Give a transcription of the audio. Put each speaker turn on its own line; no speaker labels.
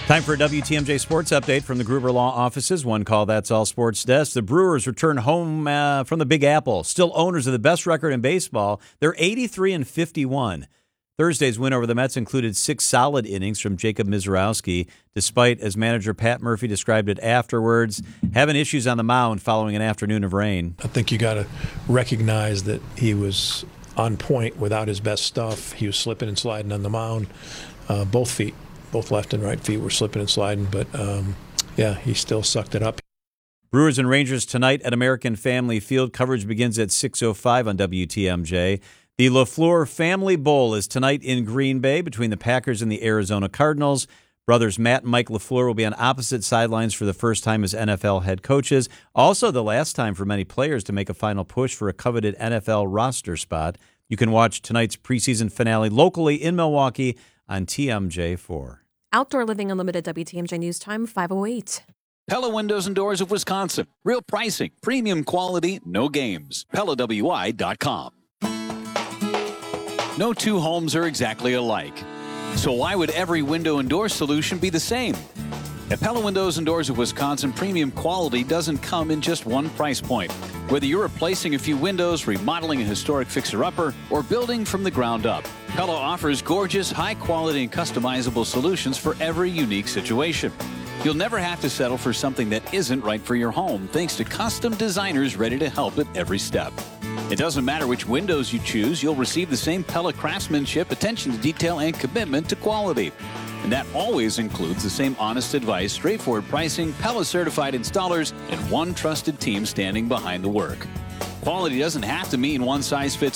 Time for a WTMJ Sports Update from the Gruber Law offices. One call, that's all sports desk. The Brewers return home from the Big Apple. Still owners of the best record in baseball. They're 83-51. Thursday's win over the Mets included 6 solid innings from Jacob Misiorowski, despite, as manager Pat Murphy described it afterwards, having issues on the mound following an afternoon of rain.
I think you got to recognize that he was on point without his best stuff. He was slipping and sliding on the mound. Both feet. Both left and right feet were slipping and sliding, but he still sucked it up.
Brewers and Rangers tonight at American Family Field. Coverage begins at 6:05 on WTMJ. The LaFleur Family Bowl is tonight in Green Bay between the Packers and the Arizona Cardinals. Brothers Matt and Mike LaFleur will be on opposite sidelines for the first time as NFL head coaches. Also the last time for many players to make a final push for a coveted NFL roster spot. You can watch tonight's preseason finale locally in Milwaukee on TMJ4.
Outdoor Living Unlimited WTMJ News Time 5:08.
Pella Windows and Doors of Wisconsin. Real pricing, premium quality, no games. PellaWI.com. No two homes are exactly alike. So why would every window and door solution be the same? At Pella Windows and Doors of Wisconsin, premium quality doesn't come in just one price point. Whether you're replacing a few windows, remodeling a historic fixer-upper, or building from the ground up, Pella offers gorgeous, high-quality, and customizable solutions for every unique situation. You'll never have to settle for something that isn't right for your home, thanks to custom designers ready to help at every step. It doesn't matter which windows you choose, you'll receive the same Pella craftsmanship, attention to detail, and commitment to quality. And that always includes the same honest advice, straightforward pricing, Pella-certified installers, and one trusted team standing behind the work. Quality doesn't have to mean one size fits